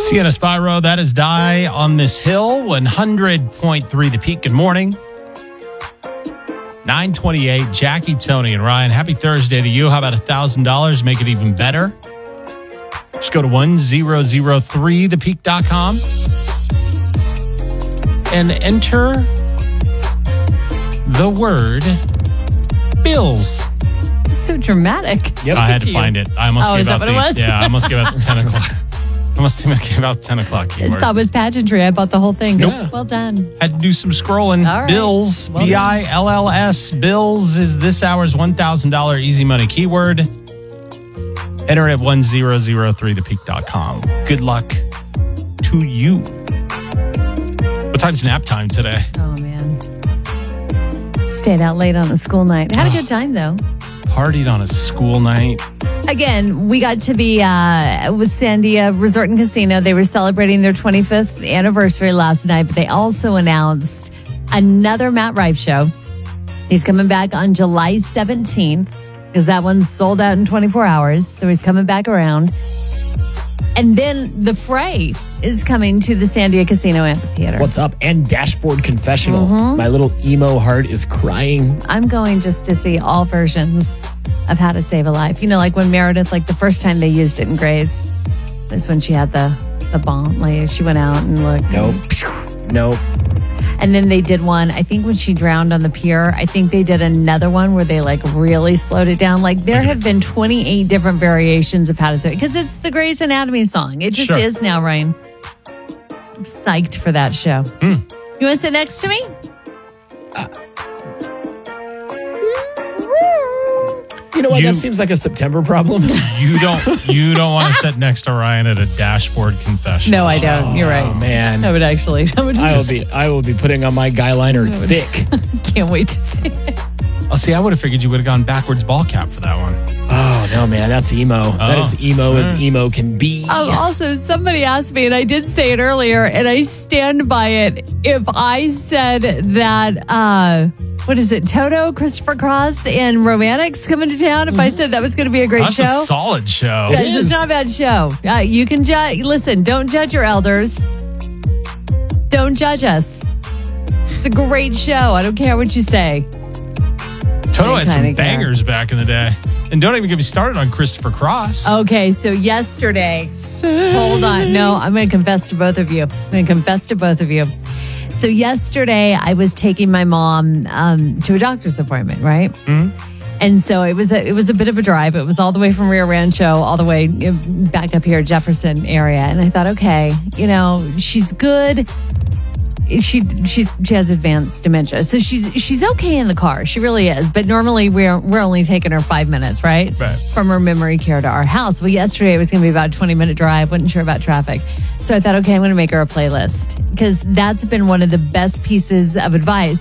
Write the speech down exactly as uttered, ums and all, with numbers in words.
Sienna Spyro, that is Die on This Hill, one hundred point three The Peak. Good morning. nine twenty-eight, Jackie, Tony, and Ryan. Happy Thursday to you. How about one thousand dollars? Make it even better. Just go to one thousand three the peak dot com and enter the word bills. So dramatic. Yep. I had to find it. I almost oh, gave is that out what the, it was? Yeah, I almost gave out the ten o'clock. I almost gave out the ten o'clock keyword. That was pageantry. I bought the whole thing. Nope. Well done. Had to do some scrolling. All right. Bills, Well B I L L S. Bills is this hour's one thousand dollars easy money keyword. Enter at one thousand three the peak dot com. Good luck to you. What time's nap time today? Oh, man. Stayed out late on a school night. Had a good time, though. Partied on a school night. Again, we got to be uh, with Sandia Resort and Casino. They were celebrating their twenty-fifth anniversary last night, but they also announced another Matt Rife show. He's coming back on July seventeenth because that one's sold out in twenty-four hours. So he's coming back around. And then The Fray is coming to the Sandia Casino Amphitheater. What's up? And Dashboard Confessional. Mm-hmm. My little emo heart is crying. I'm going just to see all versions of How to Save a Life. You know, like when Meredith, like the first time they used it in Grey's was when she had the, the bomb. Like she went out and looked. Nope. Nope. And then they did one, I think when she drowned on the pier, I think they did another one where they like really slowed it down. Like there have been twenty-eight different variations of How to Save it because it's the Grey's Anatomy song. It just Sure. is now, Ryan. I'm psyched for that show. Mm. You want to sit next to me? Uh, You know what? You- that seems like a September problem. You don't you don't want to sit next to Ryan at a dashboard confession. No, I don't. You're right. Oh, man. I would actually. I would I will just, be I will be putting on my guy liner thick. can't wait to see it. Oh, see, I would have figured you would have gone backwards ball cap for that one. Oh, no, man. That's emo. That Oh. is emo as Mm. emo can be. Um, also, somebody asked me, and I did say it earlier, and I stand by it. If I said that, uh, what is it, Toto, Christopher Cross, and Romantics coming to town, if I said that was going to be a great That's show. a solid show. Guys, is. it's not a bad show. Uh, you can judge. Listen, don't judge your elders. Don't judge us. It's a great show. I don't care what you say. Toto I had some kinda care. bangers back in the day. And don't even get me started on Christopher Cross. Okay, so yesterday, hold on. No, I'm going to confess to both of you. I'm going to confess to both of you. So yesterday, I was taking my mom um, to a doctor's appointment, right? Mhm. And so it was a it was a bit of a drive. It was all the way from Rio Rancho, all the way you know, back up here, Jefferson area. And I thought, okay, you know, she's good. She she she has advanced dementia, so she's she's okay in the car. She really is. But normally we're we're only taking her five minutes, right? Right. From her memory care to our house. Well, yesterday it was going to be about a twenty minute drive. Wasn't sure about traffic, so I thought, okay, I'm going to make her a playlist because that's been one of the best pieces of advice